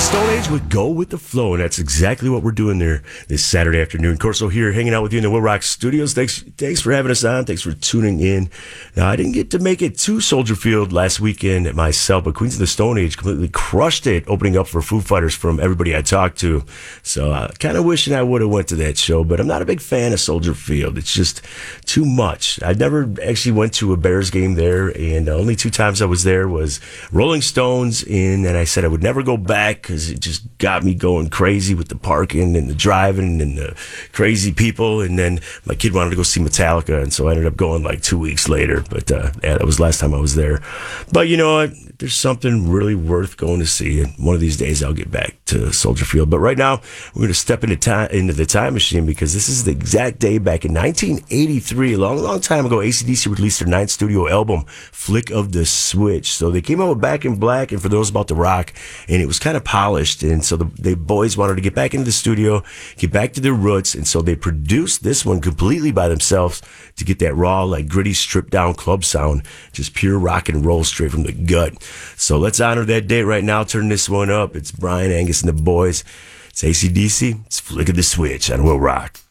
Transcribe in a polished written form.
Stone Age with Go With The Flow, and that's exactly what we're doing there this Saturday afternoon. Corso here, hanging out with you in the Will Rock Studios. Thanks for having us on. Thanks for tuning in. Now, I didn't get to make it to Soldier Field last weekend myself, but Queens of the Stone Age completely crushed it, opening up for Foo Fighters from everybody I talked to. So kind of wishing I would have went to that show, but I'm not a big fan of Soldier Field. It's just too much. I never actually went to a Bears game there, and the only two times I was there was Rolling Stones, and I said I would never go back because it just got me going crazy with the parking and the driving and the crazy people. And then my kid wanted to go see Metallica, and so I ended up going like 2 weeks later. But yeah, that was the last time I was there. But you know what? There's something really worth going to see, and one of these days I'll get back to Soldier Field. But right now, we're going to step into the time machine, because this is the exact day back in 1983, a long time ago, AC/DC released their ninth studio album, Flick of the Switch. So they came out with Back in Black, and For Those About to Rock, and it was kind of polished. And so the boys wanted to get back into the studio, get back to their roots, and so they produced this one completely by themselves to get that raw, like gritty, stripped down club sound, just pure rock and roll straight from the gut. So let's honor that date right now. Turn this one up. It's Brian, Angus, and the boys. It's AC/DC. It's Flick of the Switch on Will Rock.